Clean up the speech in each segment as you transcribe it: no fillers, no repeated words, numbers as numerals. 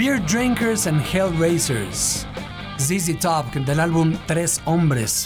Beer Drinkers and Hellraisers. ZZ Top, del álbum Tres Hombres,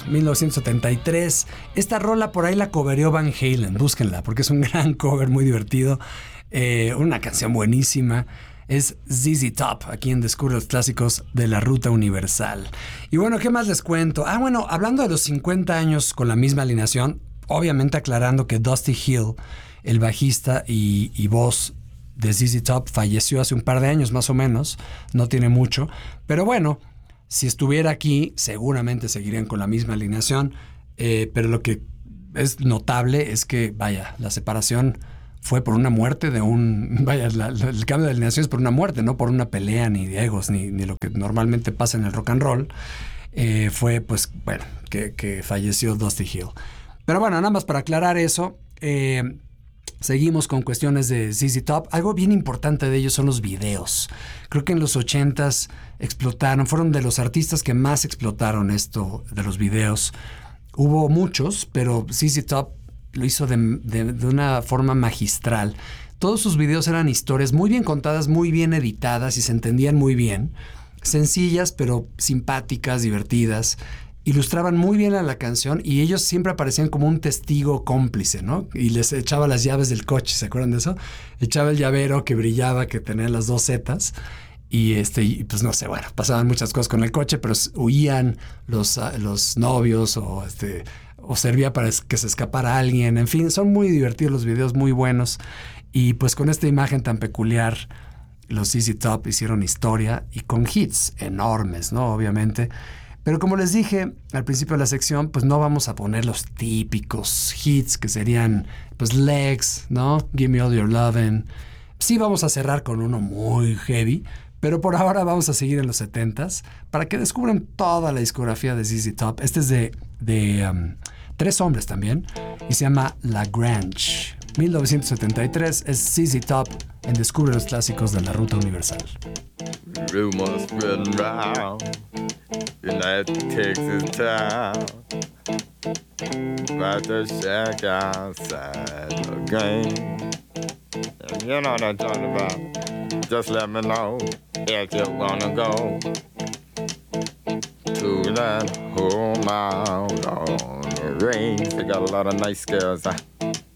1973. Esta rola por ahí la covereó Van Halen, búsquenla, porque es un gran cover, muy divertido. Una canción buenísima. Es ZZ Top, aquí en Descubre los Clásicos de la Ruta Universal. Y bueno, ¿qué más les cuento? Bueno, hablando de los 50 años con la misma alineación, obviamente aclarando que Dusty Hill, el bajista y voz de ZZ Top, falleció hace un par de años más o menos, no tiene mucho, pero bueno, si estuviera aquí seguramente seguirían con la misma alineación, pero lo que es notable es que, vaya, la separación fue por una muerte de un... Vaya, el cambio de alineación es por una muerte, no por una pelea, ni de egos, ni lo que normalmente pasa en el rock and roll. Fue, pues, bueno, que falleció Dusty Hill. Pero bueno, nada más para aclarar eso, seguimos con cuestiones de ZZ Top. Algo bien importante de ellos son los videos. Creo que en los 80s explotaron, fueron de los artistas que más explotaron esto de los videos. Hubo muchos, pero ZZ Top lo hizo de una forma magistral. Todos sus videos eran historias muy bien contadas, muy bien editadas y se entendían muy bien. Sencillas, pero simpáticas, divertidas. Ilustraban muy bien a la canción y ellos siempre aparecían como un testigo cómplice, ¿no? Y les echaba las llaves del coche, ¿se acuerdan de eso? Echaba el llavero que brillaba, que tenía las dos zetas. Y pues no sé, bueno, pasaban muchas cosas con el coche, pero huían los novios o servía para que se escapara alguien. En fin, son muy divertidos los videos, muy buenos. Y pues con esta imagen tan peculiar, los ZZ Top hicieron historia y con hits enormes, ¿no? Obviamente. Pero como les dije al principio de la sección, pues no vamos a poner los típicos hits que serían, pues, Legs, ¿no? Give Me All Your Lovin'. Sí vamos a cerrar con uno muy heavy, pero por ahora vamos a seguir en los 70s para que descubran toda la discografía de ZZ Top. Este es de Tres Hombres también y se llama La Grange. 1973 es ZZ Top en Descubre los Clásicos de la Ruta Universal. Rumors spreading round United Texas town about the shack outside the game. And you know what I'm talking about. Just let me know if you wanna go to that home out on the range. They got a lot of nice girls.